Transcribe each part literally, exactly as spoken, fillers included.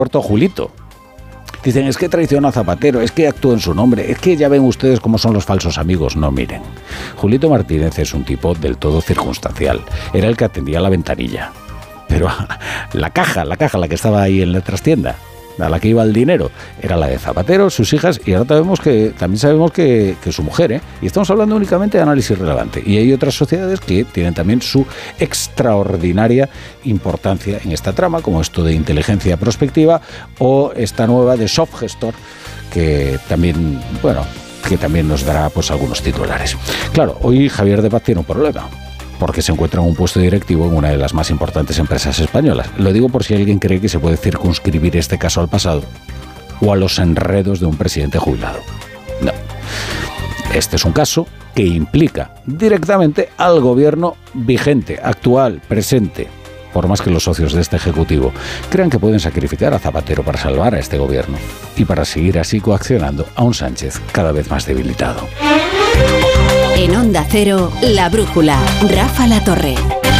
muerto Julito. Dicen, es que traiciona a Zapatero, es que actúa en su nombre, es que ya ven ustedes cómo son los falsos amigos. No, miren, Julito Martínez es un tipo del todo circunstancial. Era el que atendía la ventanilla. Pero la caja, la caja, la que estaba ahí en la trastienda, a la que iba el dinero, era la de Zapatero, sus hijas, y ahora sabemos que, también sabemos que, que su mujer, ¿eh? Y estamos hablando únicamente de análisis relevante. Y hay otras sociedades que tienen también su extraordinaria importancia en esta trama, como esto de inteligencia prospectiva o esta nueva de Softgestor, que también, bueno, que también nos dará pues algunos titulares. Claro, hoy Javier de Paz tiene un problema, porque se encuentra en un puesto directivo en una de las más importantes empresas españolas. Lo digo por si alguien cree que se puede circunscribir este caso al pasado o a los enredos de un presidente jubilado. No. Este es un caso que implica directamente al gobierno vigente, actual, presente, por más que los socios de este ejecutivo crean que pueden sacrificar a Zapatero para salvar a este gobierno y para seguir así coaccionando a un Sánchez cada vez más debilitado. En Onda Cero, La Brújula, Rafa La Torre.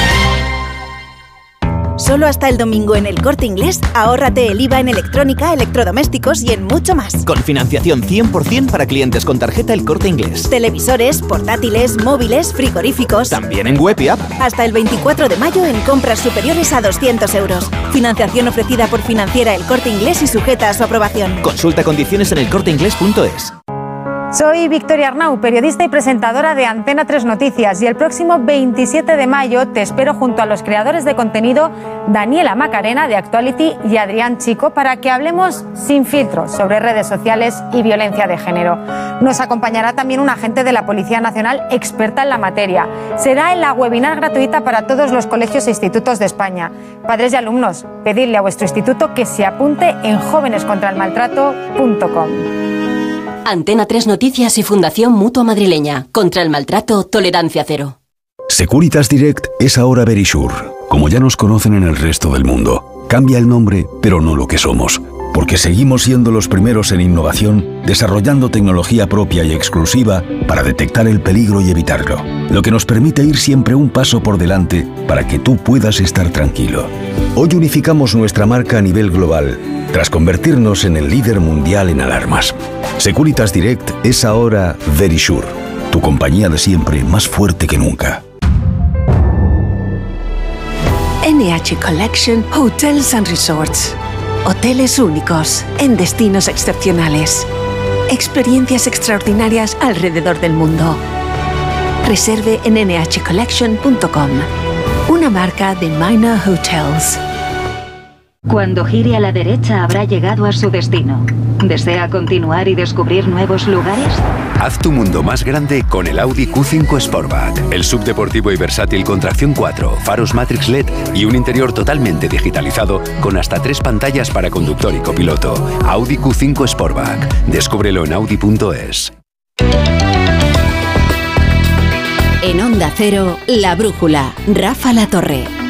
Solo hasta el domingo en El Corte Inglés, ahórrate el I V A en electrónica, electrodomésticos y en mucho más. Con financiación cien por ciento para clientes con tarjeta El Corte Inglés. Televisores, portátiles, móviles, frigoríficos. También en web y app. Hasta el veinticuatro de mayo en compras superiores a doscientos euros. Financiación ofrecida por Financiera El Corte Inglés y sujeta a su aprobación. Consulta condiciones en el corte inglés punto es. Soy Victoria Arnau, periodista y presentadora de Antena tres Noticias, y el próximo veintisiete de mayo te espero junto a los creadores de contenido Daniela Macarena de Actuality y Adrián Chico para que hablemos sin filtros sobre redes sociales y violencia de género. Nos acompañará también un agente de la Policía Nacional experta en la materia. Será en la webinar gratuita para todos los colegios e institutos de España. Padres y alumnos, pedidle a vuestro instituto que se apunte en jóvenes contra el maltrato punto com. Antena tres Noticias y Fundación Mutua Madrileña. Contra el maltrato, tolerancia cero. Securitas Direct es ahora Verisure. Como ya nos conocen en el resto del mundo, cambia el nombre, pero no lo que somos. Porque seguimos siendo los primeros en innovación, desarrollando tecnología propia y exclusiva para detectar el peligro y evitarlo. Lo que nos permite ir siempre un paso por delante para que tú puedas estar tranquilo. Hoy unificamos nuestra marca a nivel global, tras convertirnos en el líder mundial en alarmas. Securitas Direct es ahora Verisure, tu compañía de siempre más fuerte que nunca. N H Collection Hotels and Resorts. Hoteles únicos, en destinos excepcionales. Experiencias extraordinarias alrededor del mundo. Reserve en ene hache collection punto com. Una marca de Minor Hotels. Cuando gire a la derecha habrá llegado a su destino. ¿Desea continuar y descubrir nuevos lugares? Haz tu mundo más grande con el Audi Q cinco Sportback. El subdeportivo y versátil con tracción cuatro, faros Matrix L E D y un interior totalmente digitalizado con hasta tres pantallas para conductor y copiloto. Audi Q cinco Sportback. Descúbrelo en audi punto es. En Onda Cero, La Brújula, Rafa La Torre.